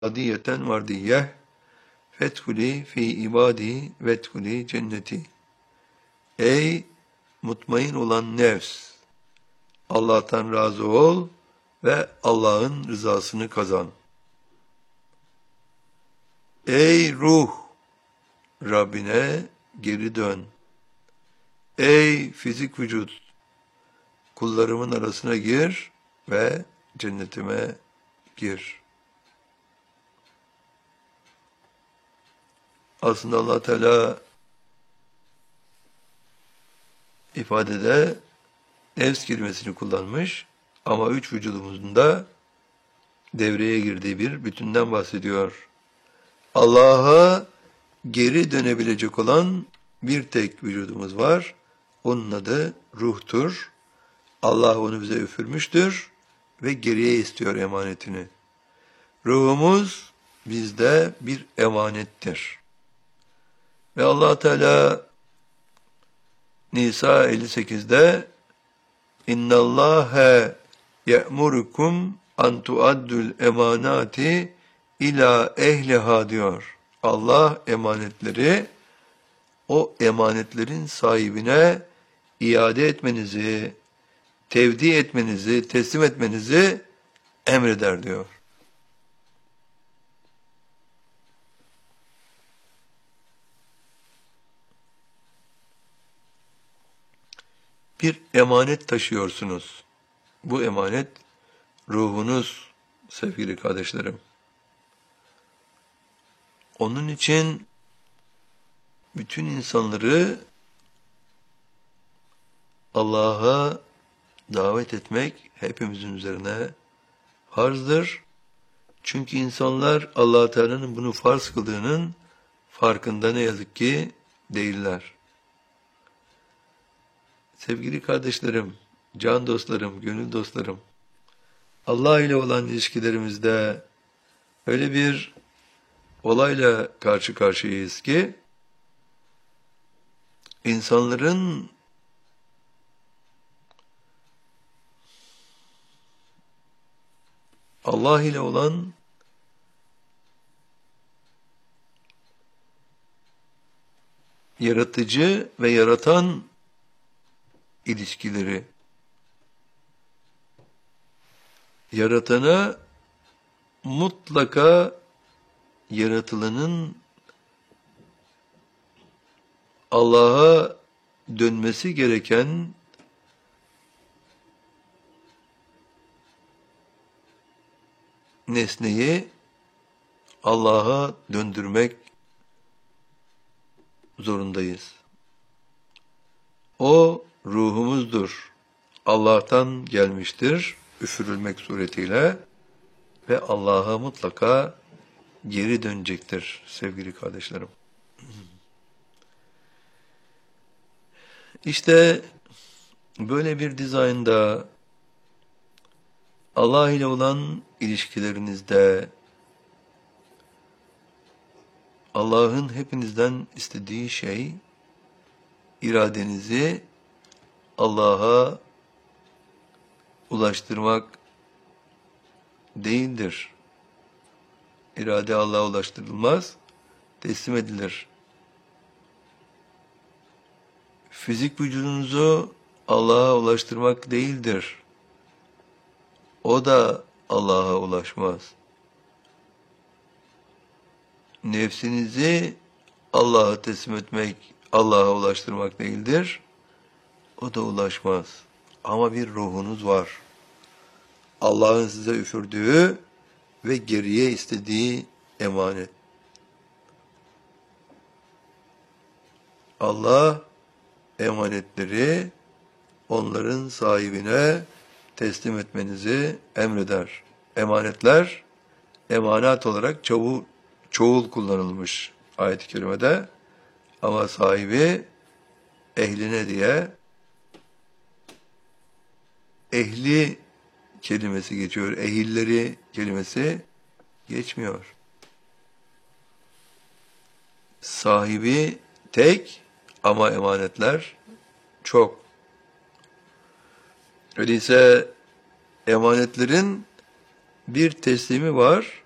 adiyeten vardiyeh fethuli fi ibadi vethuli cenneti. Ey mutmain olan nefs! Allah'tan razı ol ve Allah'ın rızasını kazan. Ey ruh! Rabbine geri dön. Ey fizik vücut! Kullarımın arasına gir ve cennetime gir. Aslında Allah Teala ifadede nefs kelimesini kullanmış ama üç vücudumuzun da devreye girdiği bir bütünden bahsediyor. Allah'a geri dönebilecek olan bir tek vücudumuz var. Onun adı ruhtur. Allah onu bize üfürmüştür ve geriye istiyor emanetini. Ruhumuz bizde bir emanettir. Ve Allah Teala Nisa 58'de İnna Allahe ye'murukum an tuaddul emanati ila ehliha diyor. Allah emanetleri o emanetlerin sahibine iade etmenizi, tevdi etmenizi, teslim etmenizi emreder diyor. Bir emanet taşıyorsunuz. Bu emanet ruhunuz sevgili kardeşlerim. Onun için bütün insanları Allah'a davet etmek hepimizin üzerine farzdır. Çünkü insanlar Allah Teala'nın bunu farz kıldığının farkında ne yazık ki değiller. Sevgili kardeşlerim, can dostlarım, gönül dostlarım, Allah ile olan ilişkilerimizde öyle bir olayla karşı karşıyayız ki, insanların Allah ile olan yaratıcı ve yaratan ilişkileri, yaratana mutlaka yaratılanın Allah'a dönmesi gereken nesneyi Allah'a döndürmek zorundayız. O ruhumuzdur. Allah'tan gelmiştir, üfürülmek suretiyle ve Allah'a mutlaka geri dönecektir sevgili kardeşlerim. İşte böyle bir dizaynda Allah ile olan ilişkilerinizde Allah'ın hepinizden istediği şey iradenizi Allah'a ulaştırmak değildir. İrade Allah'a ulaştırılmaz, teslim edilir. Fizik vücudunuzu Allah'a ulaştırmak değildir. O da Allah'a ulaşmaz. Nefsinizi Allah'a teslim etmek, Allah'a ulaştırmak değildir. O da ulaşmaz. Ama bir ruhunuz var. Allah'ın size üfürdüğü ve geriye istediği emanet. Allah emanetleri onların sahibine teslim etmenizi emreder. Emanetler, emanet olarak çoğul kullanılmış ayet-i kerimede. Ama sahibi ehline diye ehli kelimesi geçiyor. Ehilleri kelimesi geçmiyor. Sahibi tek ama emanetler çok. Öyleyse emanetlerin bir teslimi var,